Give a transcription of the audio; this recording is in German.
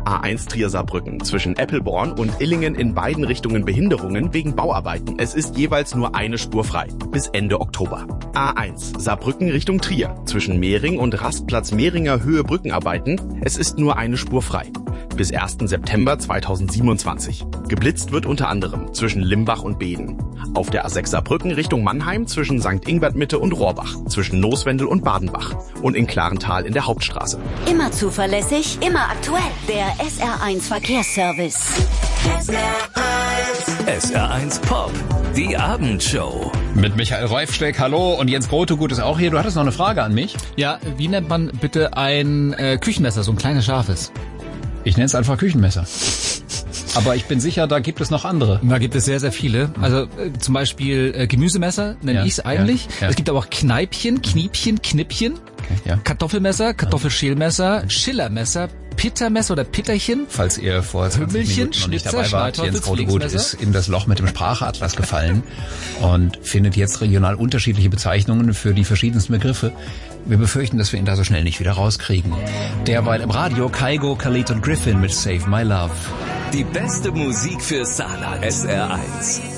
A1 Trier-Saarbrücken zwischen Eppelborn und Illingen in beiden Richtungen Behinderungen wegen Bauarbeiten. Es ist jeweils nur eine Spur frei. Bis Ende Oktober. A1 Saarbrücken Richtung Trier zwischen Mehring und Rastplatz Mehringer Höhe Brückenarbeiten. Es ist nur eine Spur frei. Bis 1. September 2027. Geblitzt wird unter anderem zwischen Limbach und Beeden. Auf der A6 Saarbrücken Richtung Mannheim zwischen St. Ingbert Mitte und Rohrbach, zwischen Nooswendel und Badenbach und in Klarental in der Hauptstraße. Immer zuverlässig, immer aktuell. Der SR1 Verkehrsservice. SR1 Pop, die Abendshow. Mit Michael Reufsteck, hallo, und Jens Grotegut ist auch hier. Du hattest noch eine Frage an mich? Ja, wie nennt man bitte ein Küchenmesser, so ein kleines scharfes? Ich nenne es einfach Küchenmesser. Aber ich bin sicher, da gibt es noch andere. Da gibt es sehr, sehr viele. Also zum Beispiel Gemüsemesser nenne ich es eigentlich. Ja. Es gibt aber auch Kneipchen, Kniepchen, Knippchen, Kartoffelmesser, Kartoffelschälmesser, Schillermesser, Pittermesser oder Pitterchen. Falls ihr vor 20 Hümmelchen, Minuten noch nicht Schnitzer, dabei wart, Schneidteufel, Jens Grotegut Fliegsmesser. ist in das Loch mit dem Sprachatlas gefallen und findet jetzt regional unterschiedliche Bezeichnungen für die verschiedensten Begriffe. Wir befürchten, dass wir ihn da so schnell nicht wieder rauskriegen. Derweil im Radio Kygo, Khalid und Griffin mit Save My Love. Die beste Musik für Saarland. SR1.